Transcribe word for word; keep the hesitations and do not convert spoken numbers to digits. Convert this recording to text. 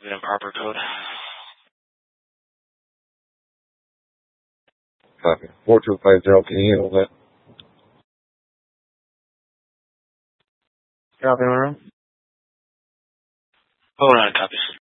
Give them Arbor code. Copy. four two five zero, can you handle that? Copy, my room. Hold on, copies.